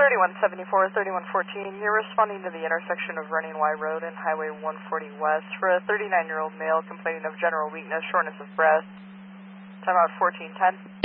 3174, 3114, you're responding to the intersection of Running Y Road and Highway 140 West for a 39-year-old male complaining of general weakness, shortness of breath. Timeout 1410.